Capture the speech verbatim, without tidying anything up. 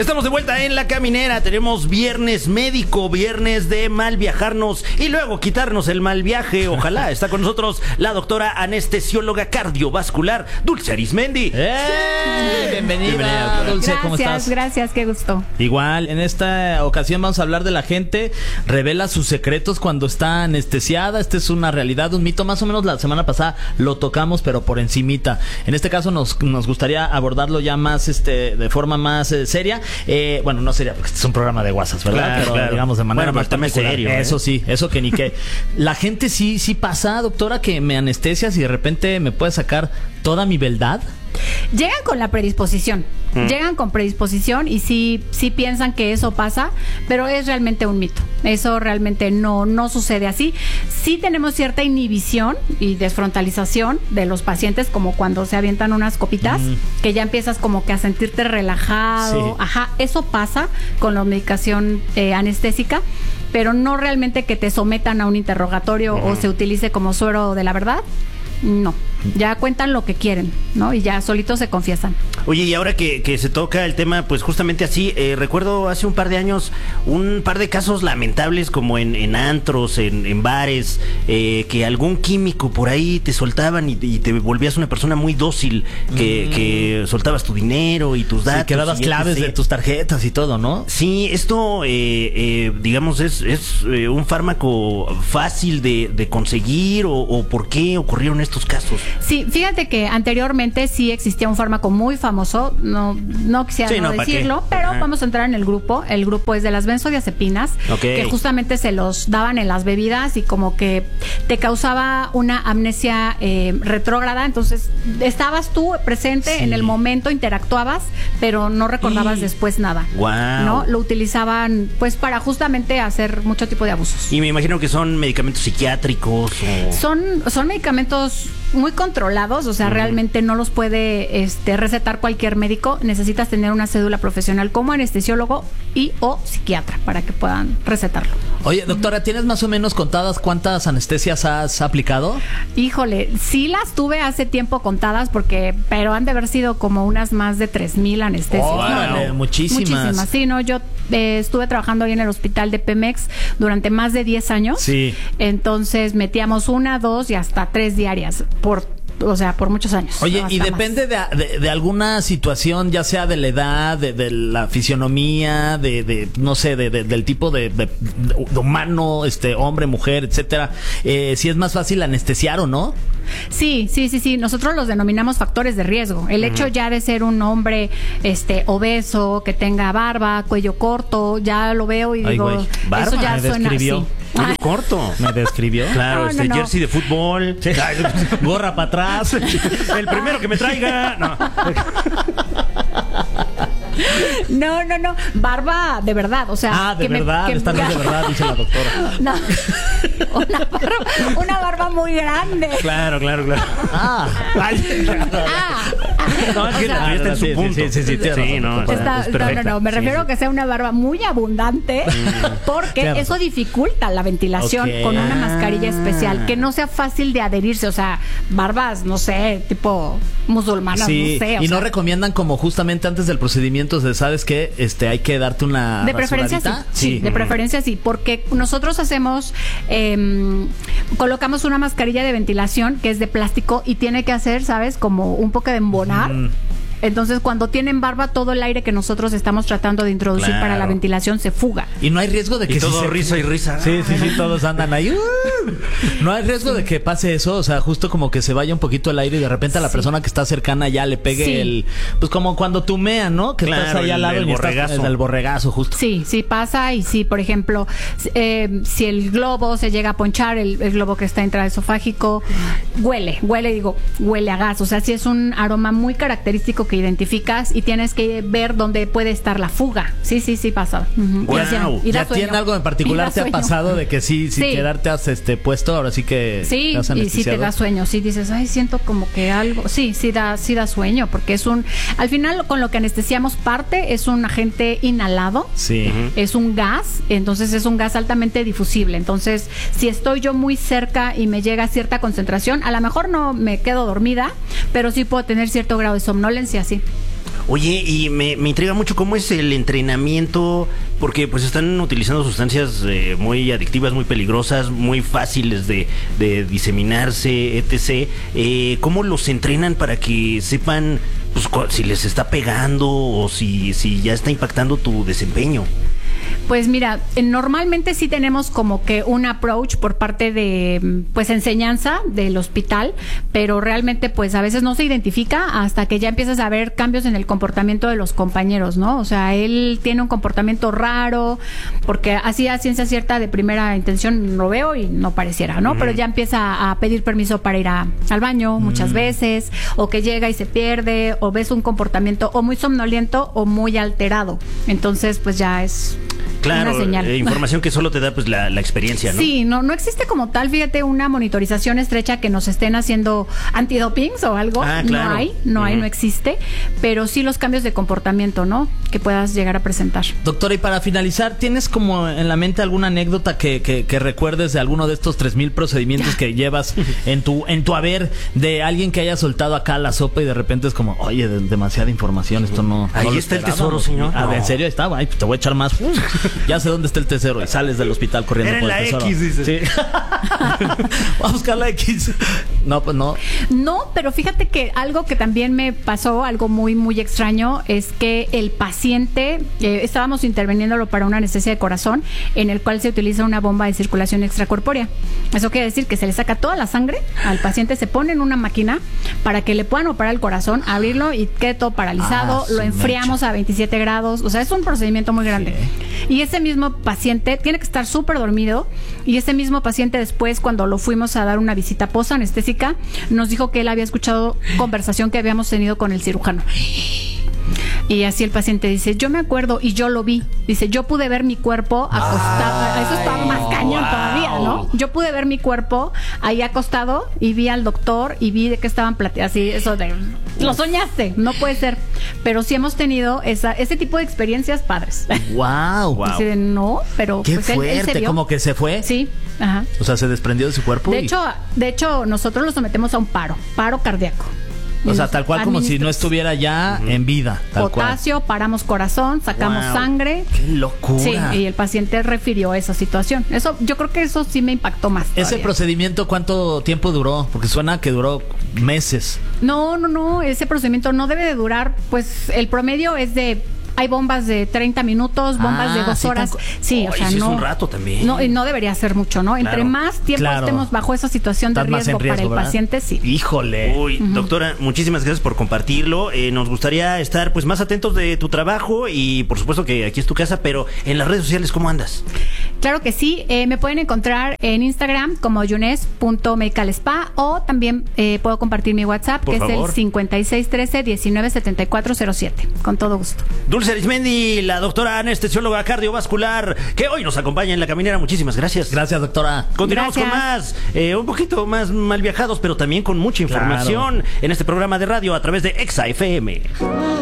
Estamos de vuelta en La Caminera. Tenemos viernes médico, viernes de mal viajarnos y luego quitarnos el mal viaje. Ojalá. Está con nosotros la doctora anestesióloga cardiovascular Dulce Arismendi. ¡Eh! Bienvenida, Bienvenida Dulce. Gracias, ¿Cómo estás? Gracias, qué gusto. Igual, en esta ocasión vamos a hablar de la gente revela sus secretos cuando está anestesiada. Esta es una realidad, un mito. Más o menos la semana pasada lo tocamos, pero por encimita. En este caso nos, nos gustaría abordarlo ya más, este, de forma más eh, seria. Eh, bueno, no seria porque este es un programa de WhatsApp, ¿verdad? Claro, pero claro. digamos de manera Bueno, más pero también particular. serio, ¿eh? Eso sí, eso que ni qué. La gente sí, sí pasa, doctora, que me anestesias y de repente me puede sacar toda mi beldad. Llegan con la predisposición, mm. llegan con predisposición y sí, sí piensan que eso pasa, pero es realmente un mito. Eso realmente no, no sucede así. Sí tenemos cierta inhibición y desfrontalización de los pacientes, como cuando se avientan unas copitas, mm. que ya empiezas como que a sentirte relajado. Sí. Ajá, eso pasa con la medicación eh, anestésica, pero no realmente que te sometan a un interrogatorio mm. o se utilice como suero de la verdad. No, ya cuentan lo que quieren, ¿no? Y ya solitos se confiesan. Oye, y ahora que, que se toca el tema, pues justamente así, eh, recuerdo hace un par de años un par de casos lamentables como en, en antros, en, en bares, eh, que algún químico por ahí te soltaban y, y te volvías una persona muy dócil, que, mm. que soltabas tu dinero y tus datos. Sí, que dabas claves de tus tarjetas y todo, ¿no? Sí, esto, eh, eh, digamos, es, es eh, un fármaco fácil de, de conseguir o, o ¿por qué ocurrieron estos estos casos? Sí, fíjate que anteriormente sí existía un fármaco muy famoso, no, no quisiera sí, no no decirlo, pero Ajá. vamos a entrar en el grupo. El grupo es de las benzodiazepinas, okay. que justamente se los daban en las bebidas y como que te causaba una amnesia eh, retrógrada. Entonces estabas tú presente sí. en el momento, interactuabas, pero no recordabas y... después nada. Wow. ¿No? Lo utilizaban pues para justamente hacer mucho tipo de abusos. Y me imagino que son medicamentos psiquiátricos o... Son, son medicamentos muy controlados, o sea, uh-huh. realmente no los puede este, recetar cualquier médico. Necesitas tener una cédula profesional como anestesiólogo y o psiquiatra para que puedan recetarlo. Oye, doctora, uh-huh. ¿tienes más o menos contadas cuántas anestesias has aplicado? Híjole, sí las tuve hace tiempo contadas, porque, pero han de haber sido como unas más de tres mil anestesias. Oh, no, vale, no, muchísimas. Muchísimas, sí, no, yo eh, estuve trabajando ahí en el hospital de Pemex durante más de diez años. Sí. Entonces metíamos una, dos y hasta tres diarias por, o sea, por muchos años. Oye, no, y depende de, de, de alguna situación, ya sea de la edad, de, de la fisionomía, de, de no sé, de, de, del tipo de, de, de humano, este, hombre, mujer, etcétera, eh, si es más fácil anestesiar o no. Sí, sí, sí, sí. Nosotros los denominamos factores de riesgo. El uh-huh. hecho ya de ser un hombre este obeso, que tenga barba, cuello corto, ya lo veo y Ay, digo, güey. Barba, eso ya me suena describió. así. Cuello corto. ¿Me describió? Claro, no, este no, no. jersey de fútbol. Sí. Gorra para atrás. El primero que me traiga. No. No, no, no. Barba de verdad, o sea. Ah, de que verdad, me, que esta no es de verdad, dice la doctora. No. Una barba, una barba muy grande. Claro, claro, claro. Ah. Ah. No, es que sea, la está en su sí, punto. Sí, sí, sí, sí, sí no, está, es no, no, no, me sí, refiero sí. a que sea una barba muy abundante, porque claro. eso dificulta la ventilación okay. con una mascarilla especial, que no sea fácil de adherirse, o sea, barbas, no sé, tipo musulmanas, sí, no sé. O y sea, no recomiendan como justamente antes del procedimiento, ¿sabes qué? Este, hay que darte una de preferencia sí, sí, sí, de preferencia sí, porque nosotros hacemos, eh, colocamos una mascarilla de ventilación que es de plástico y tiene que hacer, ¿sabes? Como un poco de embonar. Mm. Entonces, cuando tienen barba, todo el aire que nosotros estamos tratando de introducir claro. para la ventilación se fuga. Y no hay riesgo de que... Y todo si se... risa y risa. Sí, sí, sí, todos andan ahí. No hay riesgo sí. de que pase eso, o sea, justo como que se vaya un poquito el aire y de repente a la sí. persona que está cercana ya le pegue sí. el... Pues como cuando tumean, ¿no? Que claro, estás ahí al lado el, el y borregazo. Estás el borregazo, justo. Sí, sí pasa y sí, por ejemplo, eh, si el globo se llega a ponchar, el, el globo que está intraesofágico, huele, huele, digo, huele a gas. O sea, sí es un aroma muy característico que identificas y tienes que ver dónde puede estar la fuga. Sí, sí, sí pasa. Uh-huh. Wow. Y así, y ¿Ya tiene algo en particular te ha pasado de que sí, sin sí. quedarte has este, puesto, ahora sí que sí, has y sí te da sueño, sí dices, ay, siento como que algo, sí, sí da, sí da sueño, porque es un, al final con lo que anestesiamos parte es un agente inhalado, sí. uh-huh. es un gas, entonces es un gas altamente difusible, entonces si estoy yo muy cerca y me llega a cierta concentración, a lo mejor no me quedo dormida, pero sí puedo tener cierto grado de somnolencia, sí. Oye, y me, me intriga mucho cómo es el entrenamiento, porque pues están utilizando sustancias eh, muy adictivas, muy peligrosas, muy fáciles de, de diseminarse, etcétera. Eh, ¿Cómo los entrenan para que sepan pues, si les está pegando o si, si ya está impactando tu desempeño? Pues mira, normalmente sí tenemos como que un approach por parte de pues enseñanza del hospital, pero realmente pues a veces no se identifica hasta que ya empiezas a ver cambios en el comportamiento de los compañeros, ¿no? O sea, él tiene un comportamiento raro, porque así a ciencia cierta de primera intención lo veo y no pareciera, ¿no? Mm. Pero ya empieza a pedir permiso para ir a, al baño muchas mm. veces, o que llega y se pierde, o ves un comportamiento o muy somnoliento o muy alterado. Entonces pues ya es... Claro, una señal. Eh, información que solo te da pues la, la experiencia, ¿no? Sí, no, no existe como tal, fíjate, una monitorización estrecha que nos estén haciendo antidopings o algo. Ah, claro. No hay, no uh-huh. hay, no existe, pero sí los cambios de comportamiento, ¿no? Que puedas llegar a presentar. Doctora, y para finalizar, ¿tienes como en la mente alguna anécdota que, que, que recuerdes de alguno de estos tres mil procedimientos que llevas en tu en tu haber, de alguien que haya soltado acá la sopa y de repente es como, oye, de, demasiada información, esto no... Ahí no está el tesoro, señor. A no. ver, ¿en serio? Está, ay, te voy a echar más. Ya sé dónde está el tesoro y sales del hospital corriendo. Era por la el tesoro. X, dice. Sí. Voy a buscar la X. No, pues no. No, pero fíjate que algo que también me pasó, algo muy, muy extraño, es que el paciente, eh, estábamos interviniéndolo para una anestesia de corazón, en el cual se utiliza una bomba de circulación extracorpórea. Eso quiere decir que se le saca toda la sangre al paciente, se pone en una máquina para que le puedan operar el corazón, abrirlo y quede todo paralizado, ah, lo enfriamos mecha. a veintisiete grados, o sea, es un procedimiento muy grande. Sí. Y ese mismo paciente tiene que estar súper dormido, y ese mismo paciente después, cuando lo fuimos a dar una visita post-anestésica, nos dijo que él había escuchado conversación que habíamos tenido con el cirujano. Y así el paciente dice, yo me acuerdo y yo lo vi. Dice, yo pude ver mi cuerpo acostado. Ay, eso estaba más cañón wow. todavía, ¿no? Yo pude ver mi cuerpo ahí acostado y vi al doctor y vi de que estaban platicando. Así, eso de, lo soñaste, no puede ser. Pero sí hemos tenido esa, ese tipo de experiencias padres. Wow, wow. Dice, no, pero qué pues fuerte, él, él se vio. Como que se fue. Sí, ajá. O sea, se desprendió de su cuerpo. De y... hecho, de hecho, nosotros lo sometemos a un paro, paro cardíaco. O sea, tal cual como si no estuviera ya uh-huh. en vida. Tal Potasio, cual. Paramos corazón, sacamos wow. sangre. ¡Qué locura! Sí, y el paciente refirió esa situación. Eso, yo creo que eso sí me impactó más. ¿Ese todavía. procedimiento cuánto tiempo duró? Porque suena que duró meses. No, no, no. Ese procedimiento no debe de durar, pues el promedio es de... Hay bombas de treinta minutos, bombas ah, de dos sí, horas. tan... Sí, oh, o sea, sí no. Es un rato también. No, y no debería ser mucho, ¿no? Entre claro. más tiempo claro. estemos bajo esa situación de riesgo, riesgo para el ¿verdad? paciente, sí. Híjole. Uy, uh-huh. doctora, muchísimas gracias por compartirlo. Eh, nos gustaría estar pues más atentos de tu trabajo y por supuesto que aquí es tu casa, pero en las redes sociales, ¿cómo andas? Claro que sí. Eh, me pueden encontrar en Instagram como yunes punto medical spa o también eh, puedo compartir mi WhatsApp, por que favor. es el cincuenta y seis trece diecinueve setenta y cuatro cero siete. Con todo gusto. Dulce Arismendi, la doctora anestesióloga cardiovascular, que hoy nos acompaña en La Caminera. Muchísimas gracias. Gracias, doctora. Continuamos gracias. con más, eh, un poquito más mal viajados, pero también con mucha información claro. en este programa de radio a través de Exa F M.